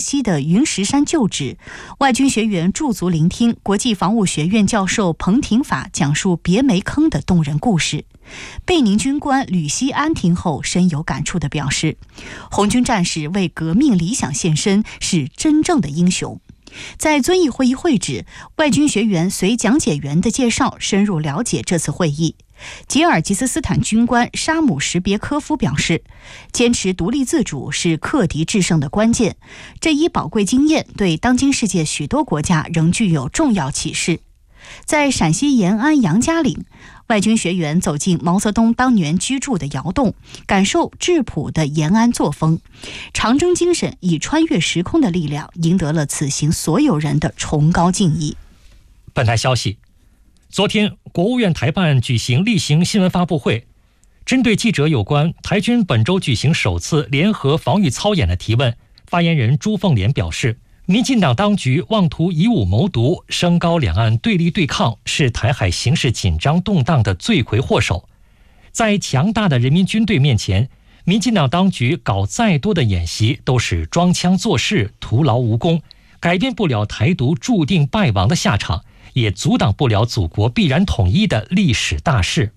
西的云石山旧址，外军学员驻足聆听国际防务学院教授彭廷法讲述别煤坑的动人故事。贝宁军官吕锡安听后深有感触地表示，红军战士为革命理想献身，是真正的英雄。在遵义会议会址，外军学员随讲解员的介绍深入了解这次会议。吉尔吉斯斯坦军官沙姆什别科夫表示，坚持独立自主是克敌制胜的关键，这一宝贵经验对当今世界许多国家仍具有重要启示。在陕西延安杨家岭，外军学员走进毛泽东当年居住的窑洞，感受质朴的延安作风。长征精神以穿越时空的力量，赢得了此行所有人的崇高敬意。 本台消息，昨天国务院台办举行例行新闻发布会，针对记者有关台军本周举行首次联合防御操演的提问，发言人朱凤莲表示，民进党当局妄图以武谋独，升高两岸对立对抗，是台海形势紧张动荡的罪魁祸首。在强大的人民军队面前，民进党当局搞再多的演习都是装腔作势，徒劳无功，改变不了台独注定败亡的下场，也阻挡不了祖国必然统一的历史大势。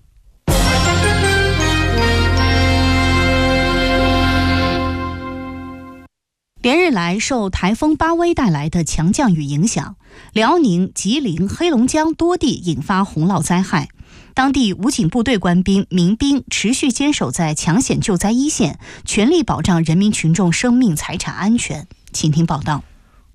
连日来，受台风巴威带来的强降雨影响，辽宁、吉林、黑龙江多地引发洪涝灾害。当地武警部队官兵、民兵持续坚守在抢险救灾一线，全力保障人民群众生命财产安全。请听报道。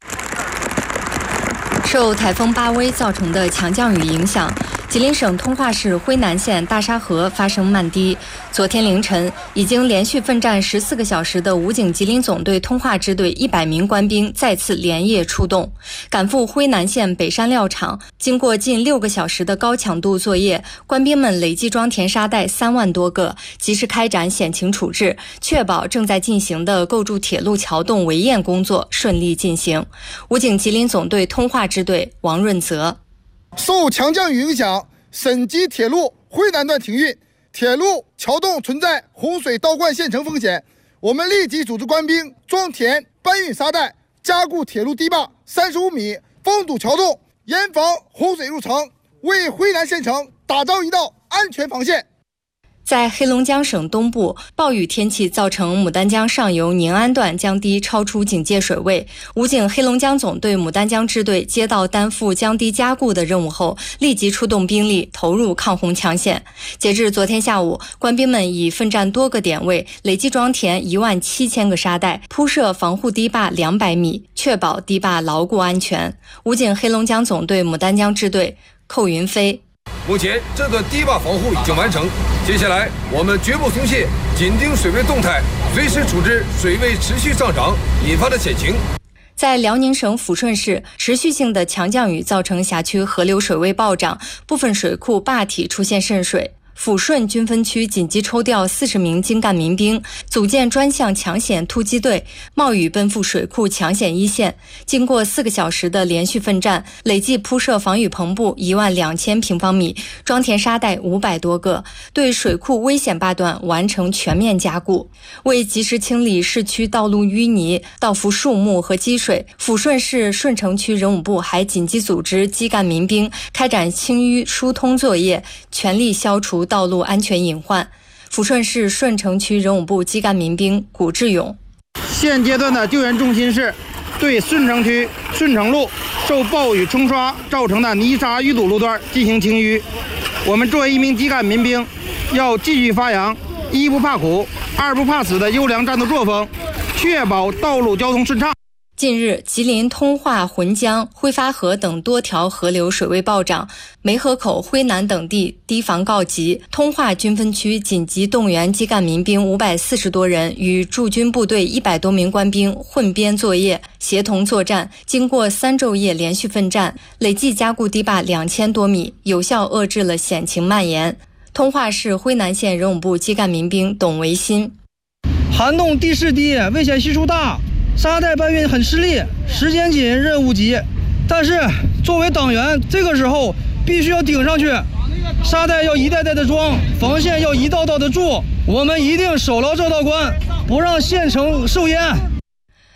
受台风巴威造成的强降雨影响，吉林省通化市辉南县大沙河发生漫堤。昨天凌晨，已经连续奋战14个小时的武警吉林总队通化支队100名官兵再次连夜出动，赶赴辉南县北山料场。经过近6个小时的高强度作业，官兵们累计装填沙袋3万多个，及时开展险情处置，确保正在进行的构筑铁路桥洞围堰工作顺利进行。武警吉林总队通化支队王润泽： 受强降雨影响，省级铁路辉南段停运，铁路桥洞存在洪水倒灌陷沉风险。我们立即组织官兵装填搬运沙袋，加固铁路堤坝35米，封堵桥洞，严防洪水入城，为辉南县城打造一道安全防线。 在黑龙江省东部，暴雨天气造成牡丹江上游宁安段江堤超出警戒水位。武警黑龙江总队牡丹江支队接到担负江堤加固的任务后，立即出动兵力投入抗洪抢险。截至昨天下午，官兵们已奋战多个点位，累计装填17000个沙袋，铺设防护堤坝200米，确保堤坝牢固安全。武警黑龙江总队牡丹江支队寇云飞： 目前这段堤坝防护已经完成，接下来我们绝不松懈，紧盯水位动态，随时处置水位持续上涨引发的险情。 在辽宁省抚顺市，持续性的强降雨造成辖区河流水位暴涨，部分水库坝体出现渗水。抚顺军分区紧急抽调40名精干民兵，组建专项抢险突击队，冒雨奔赴水库抢险一线。经过4个小时的连续奋战，累计铺设防雨篷布12000平方米，装填沙袋500多个，对水库危险坝段完成全面加固。为及时清理市区道路淤泥、倒伏树木和积水，抚顺市顺城区人武部还紧急组织基干民兵开展清淤疏通作业，全力消除道路安全隐患。抚顺市顺城区人武部基干民兵古志勇： 现阶段的救援重心是对顺城区顺城路受暴雨冲刷造成的泥沙淤堵路段进行清淤。我们作为一名基干民兵，要继续发扬一不怕苦、二不怕死的优良战斗作风，确保道路交通顺畅。 近日，吉林通化、浑江、辉发河等多条河流水位暴涨，梅河口、辉南等地堤防告急。通化军分区紧急动员基干民兵540多人，与驻军部队100多名官兵混编作业，协同作战。经过3昼夜连续奋战，累计加固堤坝2000多米，有效遏制了险情蔓延。通化市辉南县人武部基干民兵董维新： 涵洞地势低，危险系数大，沙袋搬运很吃力，时间紧，任务急。但是作为党员，这个时候必须要顶上去，沙袋要一袋袋的装，防线要一道道的筑，我们一定守牢这道关，不让县城受淹。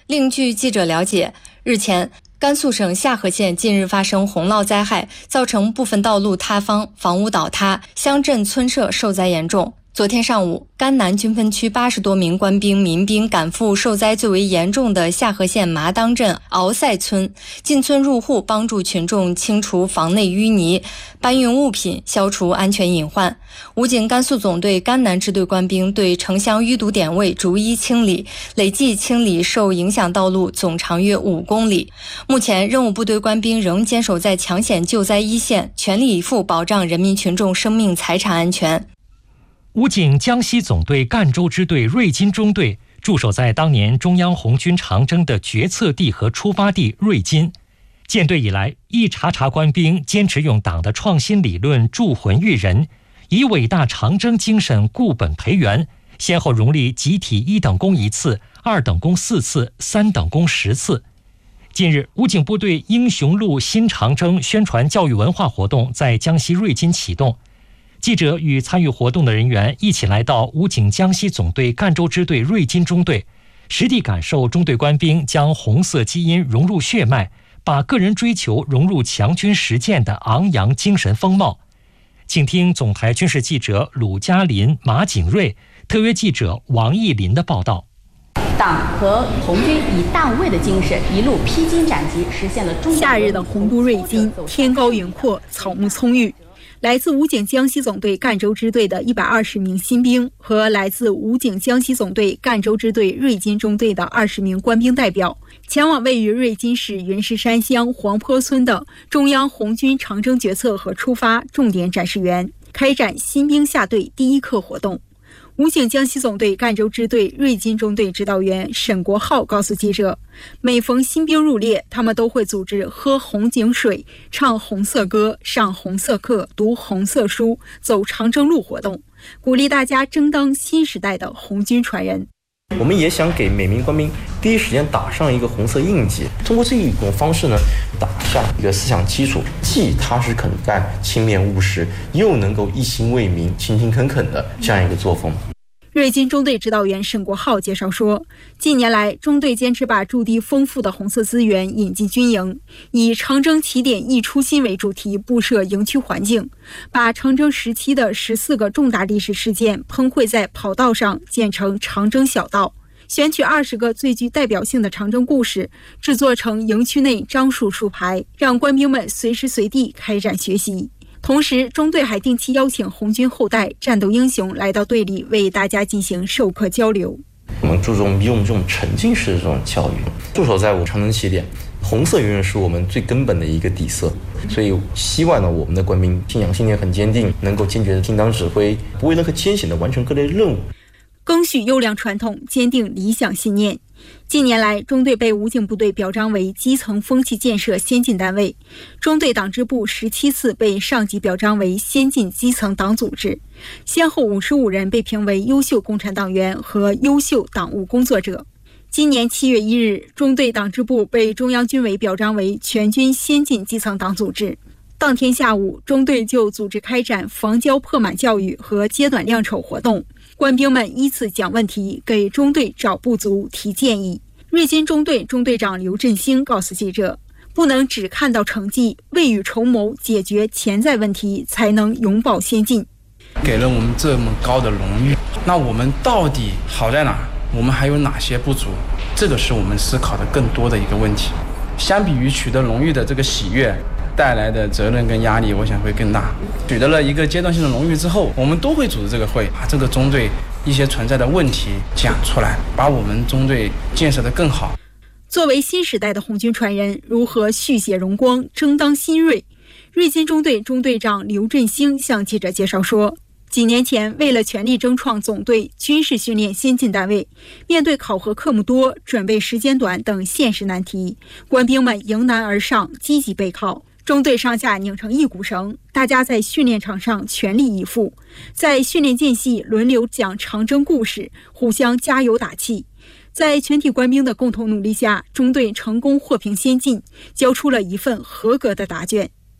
另据记者了解，日前甘肃省夏河县近日发生洪涝灾害，造成部分道路塌方、房屋倒塌，乡镇村社受灾严重。昨天上午，甘南军分区80多名官兵、民兵赶赴受灾最为严重的夏河县麻当镇敖塞村，进村入户，帮助群众清除房内淤泥，搬运物品，消除安全隐患。武警甘肃总队甘南支队官兵对城乡淤堵点位逐一清理，累计清理受影响道路总长约5公里。目前，任务部队官兵仍坚守在抢险救灾一线，全力以赴保障人民群众生命财产安全。 武警江西总队赣州支队瑞金中队驻守在当年中央红军长征的决策地和出发地瑞金。建队以来，一茬茬官兵坚持用党的创新理论铸魂育人，以伟大长征精神固本培元，先后荣立集体1等功1次、2等功4次、3等功10次。近日，武警部队英雄路新长征宣传教育文化活动在江西瑞金启动。记者与参与活动的人员一起来到武警江西总队赣州支队瑞金中队，实地感受中队官兵将红色基因融入血脉，把个人追求融入强军实践的昂扬精神风貌。请听总台军事记者鲁嘉林、马景瑞，特约记者王艺林的报道。 党和红军以大无畏的精神，一路披荆斩棘，实现了夏日的洪都瑞金，天高云阔，草木葱郁。来自武警江西总队赣州支队的120名新兵和来自武警江西总队赣州支队瑞金中队的20名官兵代表，前往位于瑞金市云石山乡黄坡村的中央红军长征决策和出发重点展示园，开展新兵下队第一课活动。武警江西总队赣州支队瑞金中队指导员沈国浩告诉记者，每逢新兵入列，他们都会组织喝红警水、唱红色歌、上红色课、读红色书、走长征路活动，鼓励大家争当新时代的红军传人。 我们也想给每名官兵第一时间打上一个红色印记，通过这一种方式呢，打下一个思想基础，既踏实肯干、勤勉务实，又能够一心为民、勤勤恳恳的这样一个作风。 瑞金中队指导员沈国浩介绍说，近年来中队坚持把驻地丰富的红色资源引进军营，以长征起点一初心为主题布设营区环境，把长征时期的14个重大历史事件喷绘在跑道上，建成长征小道，选取20个最具代表性的长征故事，制作成营区内樟树树牌，让官兵们随时随地开展学习。同时，中队还定期邀请红军后代、战斗英雄来到队里，为大家进行授课交流。 我们注重用这种沉浸式的这种教育，驻守在长征起点，红色永远是我们最根本的一个底色。所以，希望呢，我们的官兵信仰信念很坚定，能够坚决的听党指挥，不畏任何艰险的完成各类任务。 赓续优良传统，坚定理想信念。近年来，中队被武警部队表彰为基层风气建设先进单位，中队党支部17次被上级表彰为先进基层党组织，先后55人被评为优秀共产党员和优秀党务工作者。今年7月1日，中队党支部被中央军委表彰为全军先进基层党组织。当天下午，中队就组织开展防骄破满教育和揭短亮丑活动，官兵们依次讲问题，给中队找不足、提建议。瑞金中队中队长刘振兴告诉记者，不能只看到成绩，未雨绸缪，解决潜在问题，才能永葆先进。 给了我们这么高的荣誉，那我们到底好在哪？我们还有哪些不足？这个是我们思考的更多的一个问题。相比于取得荣誉的这个喜悦，带来的责任跟压力，我想会更大。取得了一个阶段性的荣誉之后，我们都会组织这个会，把这个中队一些存在的问题讲出来，把我们中队建设得更好。 作为新时代的红军传人，如何续写荣光，争当新锐？瑞金中队中队长刘振兴向记者介绍说，几年前，为了全力争创总队军事训练先进单位，面对考核科目多、准备时间短等现实难题，官兵们迎难而上，积极备考。中队上下拧成一股绳，大家在训练场上全力以赴，在训练间隙轮流讲长征故事，互相加油打气。在全体官兵的共同努力下，中队成功获评先进，交出了一份合格的答卷。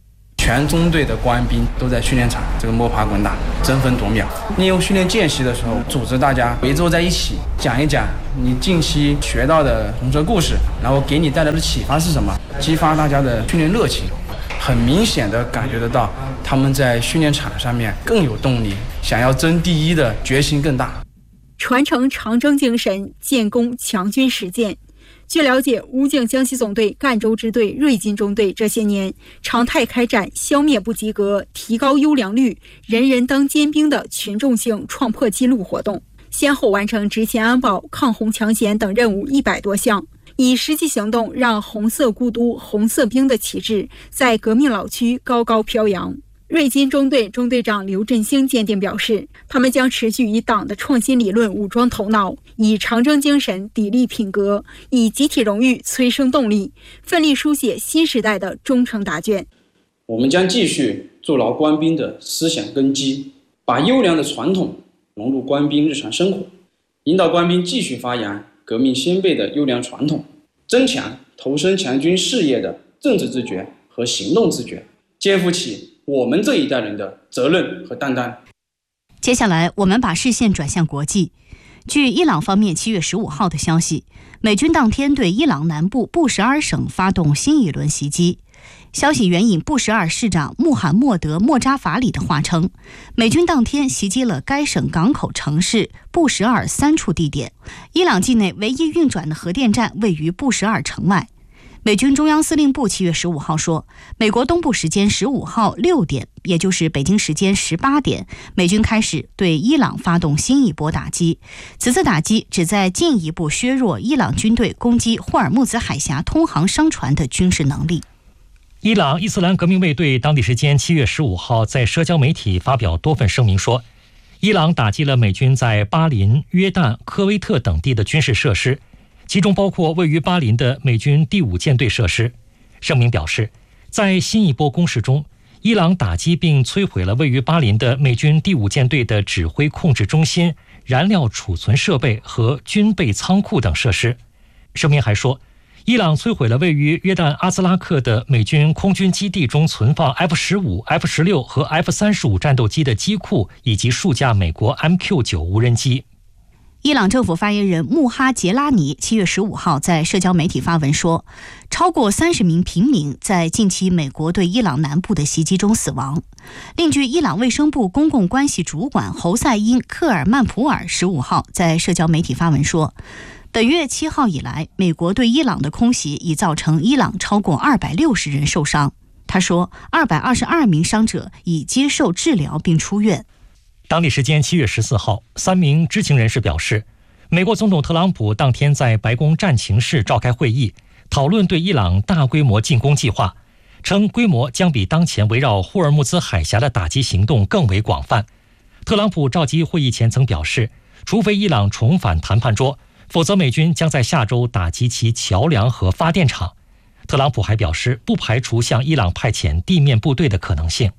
全中队的官兵都在训练场这个摸爬滚打，争分夺秒。利用训练间隙的时候，组织大家围坐在一起，讲一讲你近期学到的红色故事，然后给你带来的启发是什么，激发大家的训练热情。很明显的感觉得到，他们在训练场上面更有动力，想要争第一的决心更大。 传承长征精神，建功强军实践。据了解，武警江西总队、赣州支队、瑞金中队这些年常态开展消灭不及格、提高优良率、人人当尖兵的群众性创破纪录活动，先后完成执勤安保、抗洪抢险等任务100多项，以实际行动让红色故都、红色兵的旗帜在革命老区高高飘扬。瑞金中队中队长刘振兴坚定表示，他们将持续以党的创新理论武装头脑，以长征精神砥砺品格，以集体荣誉催生动力，奋力书写新时代的忠诚答卷。 我们将继续筑牢官兵的思想根基，把优良的传统融入官兵日常生活，引导官兵继续发扬革命先辈的优良传统，增强投身强军事业的政治自觉和行动自觉，肩负起我们这一代人的责任和担当。 接下来我们把视线转向国际。据伊朗方面7月15号的消息，美军当天对伊朗南部布什尔省发动新一轮袭击。消息援引布什尔市长穆罕默德·莫扎法里的话称，美军当天袭击了该省港口城市布什尔3处地点。伊朗境内唯一运转的核电站位于布什尔城外。美军中央司令部7月15号说，美国东部时间15号6点，也就是北京时间18点，美军开始对伊朗发动新一波打击。此次打击旨在进一步削弱伊朗军队攻击霍尔木兹海峡通航商船的军事能力。 伊朗伊斯兰革命卫队当地时间7月15号在社交媒体发表多份声明说，伊朗打击了美军在巴林、约旦、科威特等地的军事设施，其中包括位于巴林的美军第5舰队设施。声明表示，在新一波攻势中，伊朗打击并摧毁了位于巴林的美军第5舰队的指挥控制中心、燃料储存设备和军备仓库等设施。声明还说，伊朗摧毁了位于约旦阿兹拉克的美军空军基地中存放 F-15、F-16 和 F-35 战斗机的机库，以及数架美国 MQ-9 无人机。 伊朗政府发言人穆哈杰拉尼7月15号在社交媒体发文说，超过30名平民在近期美国对伊朗南部的袭击中死亡。另据伊朗卫生部公共关系主管侯赛因·克尔曼普尔15号在社交媒体发文说，本月7号以来，美国对伊朗的空袭已造成伊朗超过260人受伤。他说，222名伤者已接受治疗并出院。 当地时间7月14号，3名知情人士表示，美国总统特朗普当天在白宫战情室召开会议，讨论对伊朗大规模进攻计划，称规模将比当前围绕霍尔木兹海峡的打击行动更为广泛。特朗普召集会议前曾表示，除非伊朗重返谈判桌，否则美军将在下周打击其桥梁和发电厂。特朗普还表示，不排除向伊朗派遣地面部队的可能性。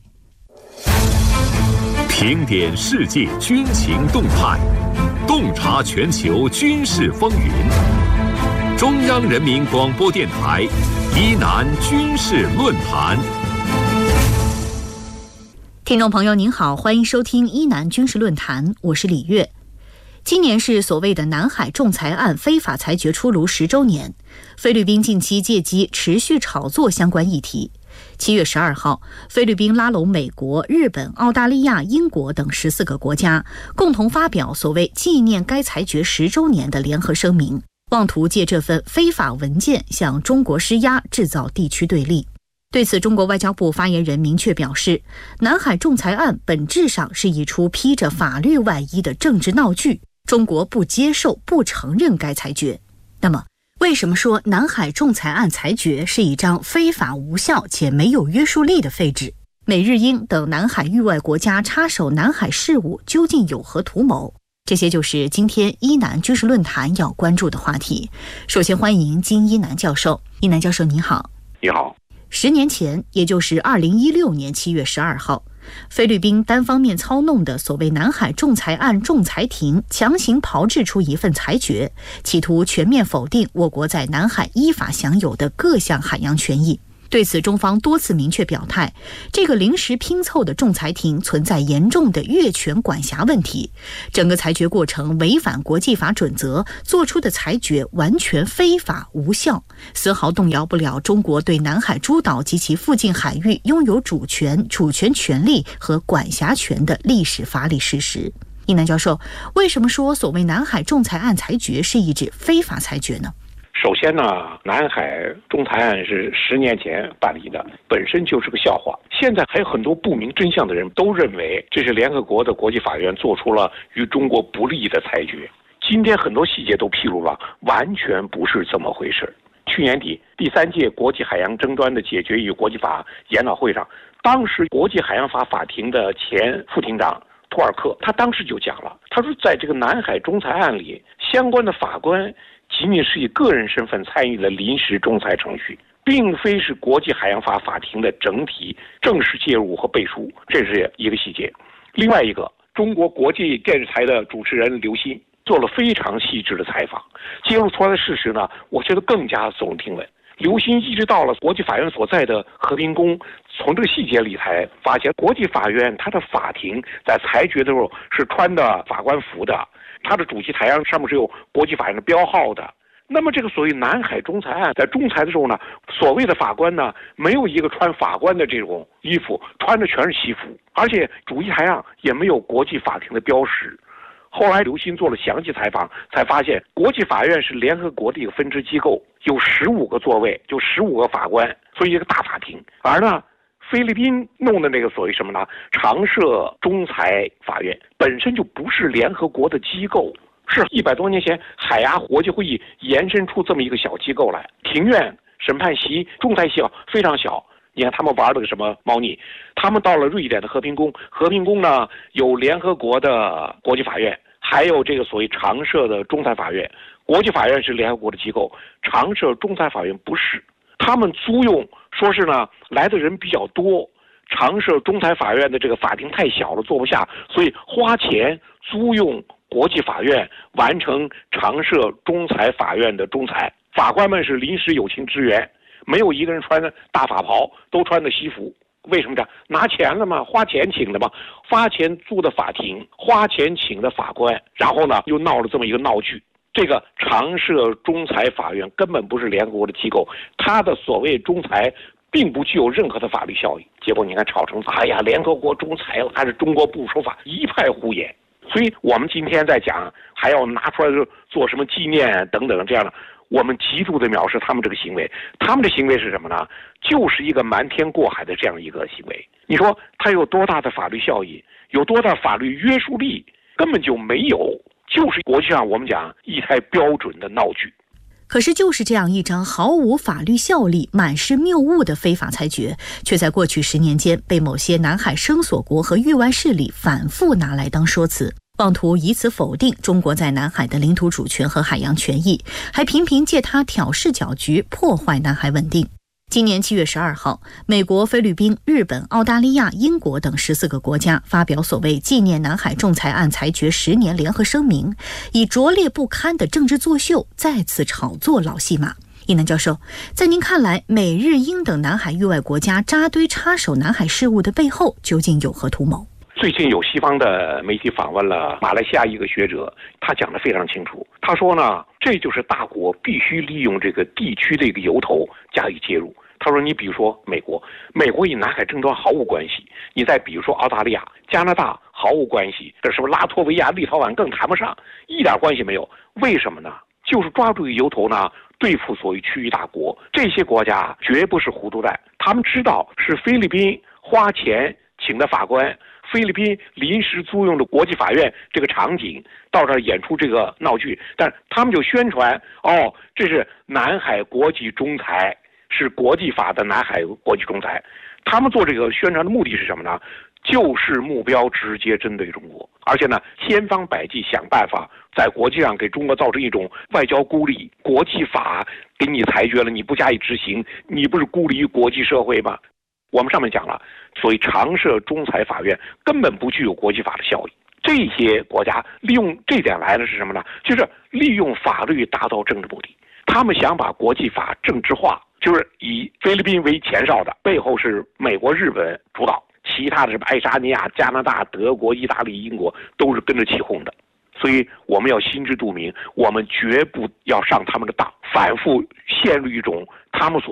评点世界军情动态，洞察全球军事风云。中央人民广播电台伊南军事论坛。 听众朋友您好，欢迎收听伊南军事论坛，我是李月。今年是所谓的南海仲裁案非法裁决出炉10周年，菲律宾近期借机持续炒作相关议题。7月12号，菲律宾拉拢美国、日本、澳大利亚、英国等14个国家，共同发表所谓纪念该裁决10周年的联合声明，妄图借这份非法文件向中国施压，制造地区对立。对此，中国外交部发言人明确表示，南海仲裁案本质上是一出披着法律外衣的政治闹剧，中国不接受、不承认该裁决。那么，为什么说南海仲裁案裁决是一张非法无效且没有约束力的废纸？美日英等南海域外国家插手南海事务究竟有何图谋？这些就是今天伊南军事论坛要关注的话题。首先欢迎金一南教授。一南教授您好。 你好。 10年前，也就是2016年7月12号，菲律宾单方面操弄的所谓南海仲裁案仲裁庭强行炮制出一份裁决，企图全面否定我国在南海依法享有的各项海洋权益。 对此，中方多次明确表态，这个临时拼凑的仲裁庭存在严重的越权管辖问题，整个裁决过程违反国际法准则，做出的裁决完全非法无效，丝毫动摇不了中国对南海诸岛及其附近海域拥有主权权利和管辖权的历史法理事实。易南教授，为什么说所谓南海仲裁案裁决是一纸非法裁决呢？ 首先呢，南海仲裁案是10年前办理的，本身就是个笑话。现在还有很多不明真相的人都认为这是联合国的国际法院做出了与中国不利的裁决。今天很多细节都披露了，完全不是这么回事。去年底第3届国际海洋争端的解决与国际法研讨会上，当时国际海洋法法庭的前副庭长托尔克，他当时就讲了，他说在这个南海仲裁案里，相关的法官仅仅是以个人身份参与了临时仲裁程序，并非是国际海洋法法庭的整体正式介入和背书，这是一个细节。另外一个，中国国际电视台的主持人刘鑫做了非常细致的采访，揭露出来的事实呢，我觉得更加耸人听闻。刘鑫一直到了国际法院所在的和平宫，从这个细节里才发现，国际法院它的法庭在裁决的时候是穿的法官服的，它的主席台上面是有国际法院的标号的。那么这个所谓南海仲裁案在仲裁的时候呢，所谓的法官呢，没有一个穿法官的这种衣服，穿的全是西服，而且主席台上也没有国际法庭的标识。后来刘鑫做了详细采访，才发现国际法院是联合国的一个分支机构，有15个座位，就15个法官，所以一个大法庭。而呢，菲律宾弄的那个所谓什么呢？常设仲裁法院本身就不是联合国的机构，是100多年前海牙国际会议延伸出这么一个小机构来。庭院、审判席、仲裁席非常小。你看他们玩了个什么猫腻？他们到了瑞典的和平宫，和平宫呢有联合国的国际法院，还有这个所谓常设的仲裁法院。国际法院是联合国的机构，常设仲裁法院不是。他们租用说是呢来的人比较多，常设仲裁法院的这个法庭太小了，坐不下，所以花钱租用国际法院完成常设仲裁法院的仲裁。法官们是临时友情支援，没有一个人穿的大法袍，都穿的西服。为什么这样？拿钱了嘛，花钱请的嘛，花钱租的法庭，花钱请的法官，然后呢又闹了这么一个闹剧。这个常设仲裁法院根本不是联合国的机构，它的所谓仲裁并不具有任何的法律效益。结果你看吵成，哎呀，联合国仲裁了，还是中国不守法，一派胡言。所以我们今天在讲，还要拿出来做什么纪念等等这样的。我们极度的藐视他们这个行为，他们的行为是什么呢？就是一个瞒天过海的这样一个行为。你说它有多大的法律效益，有多大法律约束力？根本就没有，就是国际上我们讲一台标准的闹剧。 可是就是这样一张毫无法律效力、满是谬误的非法裁决，却在过去10年间被某些南海声索国和域外势力反复拿来当说辞，妄图以此否定中国在南海的领土主权和海洋权益，还频频借它挑事搅局，破坏南海稳定。今年7月12号，美国、菲律宾、日本、澳大利亚、英国等14个国家发表所谓纪念南海仲裁案裁决10年联合声明，以拙劣不堪的政治作秀再次炒作老戏码。易南教授，在您看来，美日英等南海域外国家扎堆插手南海事务的背后究竟有何图谋？ 最近有西方的媒体访问了马来西亚一个学者，他讲得非常清楚。他说呢，这就是大国必须利用这个地区的一个由头加以介入。他说，你比如说美国与南海争端毫无关系；你再比如说澳大利亚、加拿大毫无关系，这什么拉脱维亚、立陶宛更谈不上，一点关系没有。为什么呢？就是抓住由头呢，对付所谓区域大国。这些国家绝不是糊涂蛋，他们知道是菲律宾花钱请的法官，菲律宾临时租用的国际法院这个场景到这儿演出这个闹剧，但他们就宣传这是南海国际仲裁，是国际法的南海国际仲裁。他们做这个宣传的目的是什么呢？就是目标直接针对中国，而且呢，千方百计想办法在国际上给中国造成一种外交孤立。国际法给你裁决了，你不加以执行，你不是孤立于国际社会吗？我们上面讲了，所谓常设仲裁法院根本不具有国际法的效益。这些国家利用这点来的是什么呢？就是利用法律达到政治目的。他们想把国际法政治化， 就是以菲律宾为前哨的，背后是美国、日本主导，其他的什么爱沙尼亚、加拿大、德国、意大利、英国都是跟着起哄的。所以我们要心知肚明，我们绝不要上他们的当，反复陷入一种他们所